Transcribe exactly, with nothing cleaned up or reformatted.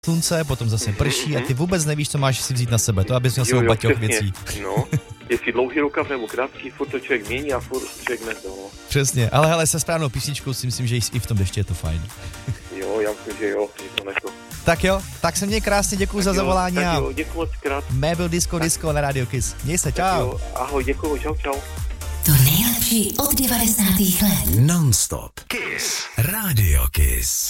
slunce, potom zase prší a ty vůbec nevíš, co máš si vzít na sebe. To abys měl svou baťoch věcí. No, jestli dlouhý rukav nebo krátký, furt to člověk mění a furt člověk ne toho. Přesně, ale hele, se správnou písničkou si myslím, že i v tom deště je to fajn. Jo, já myslím, že jo, že to nechlo. Tak jo, tak se mě krásně, děkuju za zavolání tak a jo, děkuju moc krát. Mé Disco tak. Disco na Radio Kiss. Měj se, čau. Jo, ahoj, děkuju, čau, čau. To nejlepší od devadesátých let. Non-stop. Kiss. Radio Kiss.